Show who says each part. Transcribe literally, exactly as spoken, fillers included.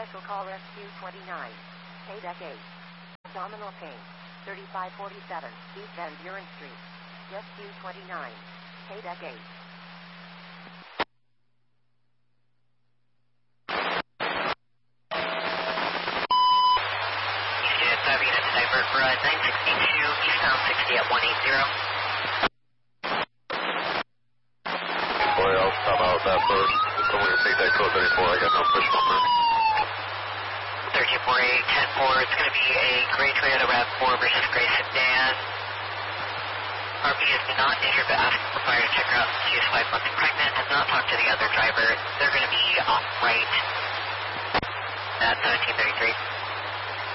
Speaker 1: Special Call Rescue twenty-nine. K D E C eight. Abdominal pain. thirty-five forty-seven. East Van Buren Street. Rescue twenty-nine. K D E C eight.
Speaker 2: five units divert for uh, nine sixty-two, eastbound sixty at one eighty.
Speaker 3: Boy, I'll come out that first. Someone can take that code thirty-four. I got no push number.
Speaker 2: thirteen four eight, ten four. It's going to be a gray Toyota RAV four versus gray sedan. R P is not injured but asking for fire to check her out. She is five months pregnant. Has not talked to the other driver. They're going to be off right at seventeen thirty-three.